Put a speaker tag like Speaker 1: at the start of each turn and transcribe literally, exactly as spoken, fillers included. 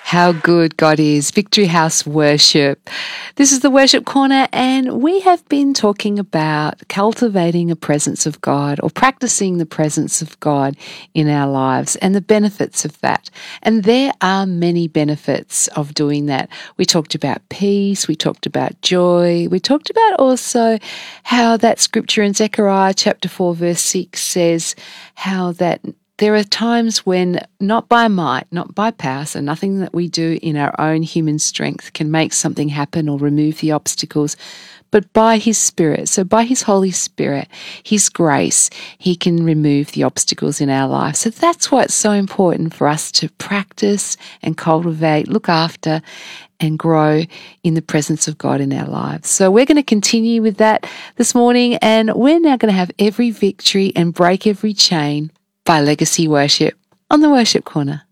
Speaker 1: How good God is. Victory House Worship. This is the Worship Corner, and we have been talking about cultivating a presence of God or practicing the presence of God in our lives and the benefits of that. And there are many benefits of doing that. We talked about peace, we talked about joy, we talked about also how that scripture in Zechariah chapter four verse six says how that there are times when not by might, not by power, so nothing that we do in our own human strength can make something happen or remove the obstacles, but by His Spirit. So by His Holy Spirit, His grace, He can remove the obstacles in our life. So that's why it's so important for us to practice and cultivate, look after and grow in the presence of God in our lives. So we're going to continue with that this morning, and we're now going to have every victory and break every chain by Legacy Worship on the Worship Corner.